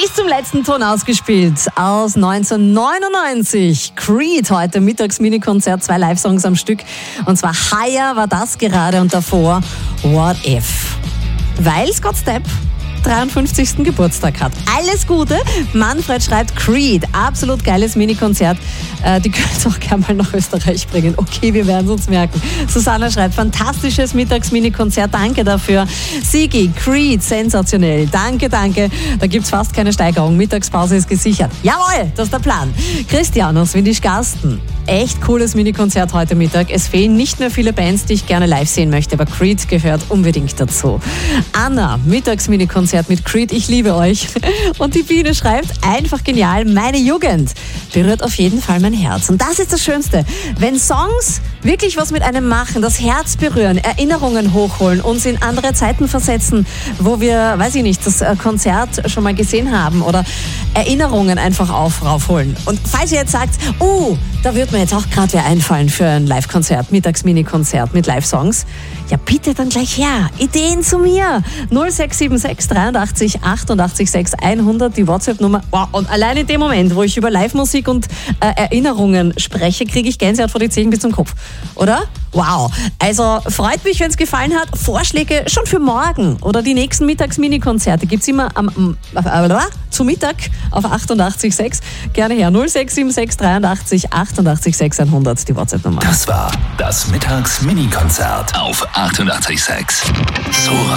Bis zum letzten Ton ausgespielt aus 1999. Creed, heute Mittags-Mini-Konzert, 2 Live-Songs am Stück. Und zwar Higher war das gerade und davor What If. Weil Scott Stapp 53. Geburtstag hat. Alles Gute. Manfred schreibt Creed. Absolut geiles Mini-Konzert. Die könnt ihr auch gerne mal nach Österreich bringen. Okay, wir werden es uns merken. Susanna schreibt, fantastisches Mittags-Mini-Konzert. Danke dafür. Sigi, Creed, sensationell. Danke, danke. Da gibt es fast keine Steigerung. Mittagspause ist gesichert. Jawohl, das ist der Plan. Christian aus Windischgarsten. Echt cooles Mini-Konzert heute Mittag. Es fehlen nicht mehr viele Bands, die ich gerne live sehen möchte, aber Creed gehört unbedingt dazu. Anna, Mittags-Mini-Konzert mit Creed, ich liebe euch. Und die Biene schreibt, einfach genial, meine Jugend berührt auf jeden Fall mein Herz. Und das ist das Schönste, wenn Songs wirklich was mit einem machen, das Herz berühren, Erinnerungen hochholen, uns in andere Zeiten versetzen, wo wir, weiß ich nicht, das Konzert schon mal gesehen haben oder Erinnerungen einfach raufholen. Und falls ihr jetzt sagt, da wird mir jetzt auch gerade wer einfallen für ein Live-Konzert, Mittags-Mini-Konzert mit Live-Songs, ja bitte dann gleich her. Ideen zu mir. 0676 83 88 6 100, die WhatsApp-Nummer. Wow. Und allein in dem Moment, wo ich über Live-Musik und Erinnerungen spreche, kriege ich Gänsehaut vor die Zehen bis zum Kopf. Oder? Wow. Also freut mich, wenn es gefallen hat. Vorschläge schon für morgen oder die nächsten Mittags-Mini-Konzerte gibt es immer zu Mittag auf 88.6. Gerne her. 0676 83 88 6 100, die WhatsApp-Nummer. Das war das Mittags-Mini-Konzert auf 88.6. So